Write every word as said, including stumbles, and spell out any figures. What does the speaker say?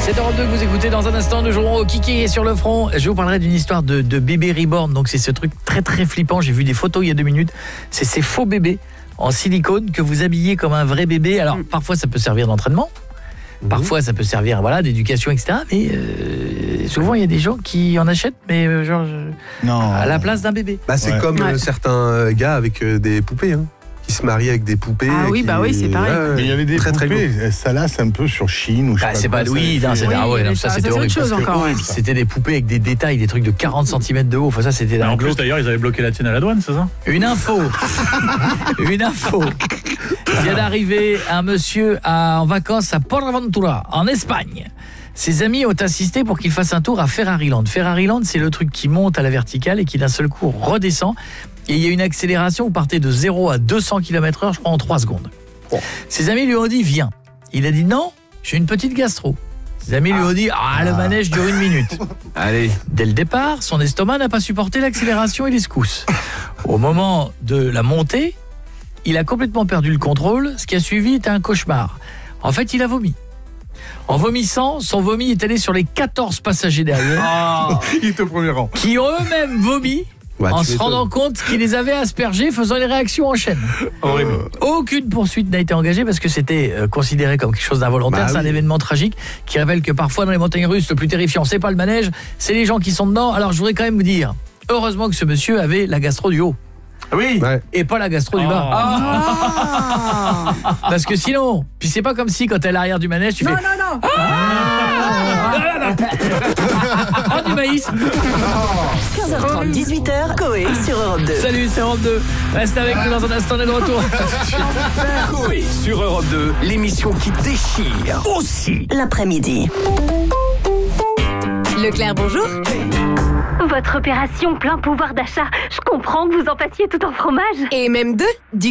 C'est Europe deux que vous écoutez. Dans un instant, nous jouerons au Kiki sur le front. Je vous parlerai d'une histoire de, de bébé reborn. Donc c'est ce truc très très flippant. J'ai vu des photos il y a deux minutes. C'est ces faux bébés en silicone que vous habillez comme un vrai bébé. Alors mmh. parfois ça peut servir d'entraînement. Mmh. Parfois ça peut servir voilà, d'éducation, et cetera. Mais euh, souvent il y a des gens qui en achètent, mais euh, genre non. à la place d'un bébé. Bah, c'est ouais. comme ouais. Euh, certains gars avec euh, des poupées. Hein. Qui se marient avec des poupées. Ah oui, qui... bah oui, c'est pareil. Ouais, mais il y avait des très, poupées, très ça là, c'est un peu sur Chine ou je sais bah, pas. C'est pas oui, non, c'est oui, ah ouais, non, ça, ça c'était horrible. Chose encore, ouais. C'était des poupées avec des détails, des trucs de quarante centimètres de haut. Enfin ça c'était en plus d'ailleurs, ils avaient bloqué la tienne à la douane, c'est ça? Une info. Une info. Il vient d'arriver un monsieur à, en vacances à Portaventura en Espagne. Ses amis ont insisté pour qu'il fasse un tour à Ferrariland. Ferrariland, c'est le truc qui monte à la verticale et qui d'un seul coup redescend. Et il y a une accélération, vous partez de zéro à deux cents kilomètres heure, je crois, en trois secondes. Oh. Ses amis lui ont dit, viens. Il a dit, non, j'ai une petite gastro. Ses amis ah. lui ont dit, ah, le manège dure une minute. Allez. Dès le départ, son estomac n'a pas supporté l'accélération et les secousses. Au moment de la montée, il a complètement perdu le contrôle. Ce qui a suivi était un cauchemar. En fait, il a vomi. En vomissant, son vomi est allé sur les quatorze passagers derrière. Oh. Il est au premier rang. Qui ont eux-mêmes vomi. Ouais, en se rendant compte qu'il les avait aspergés, faisant les réactions en chaîne. Horrible. Aucune poursuite n'a été engagée parce que c'était euh, considéré comme quelque chose d'involontaire. Bah, c'est oui. un événement tragique qui révèle que parfois dans les montagnes russes, le plus terrifiant, c'est pas le manège, c'est les gens qui sont dedans. Alors je voudrais quand même vous dire, heureusement que ce monsieur avait la gastro du haut. Oui. Ouais. Et pas la gastro oh. du bas. Ah. Parce que sinon, puis c'est pas comme si quand t'es à l'arrière du manège, tu non, fais non, non. Ah ah oh, du maïs. quinze heures trente, dix-huit heures, Coé sur Europe deux. Salut, c'est Europe deux. Reste avec nous dans un instant, on est de retour. Coé sur Europe deux, l'émission qui déchire aussi l'après-midi. Leclerc, bonjour. Votre opération plein pouvoir d'achat, je comprends que vous en passiez tout en fromage. Et même deux. Du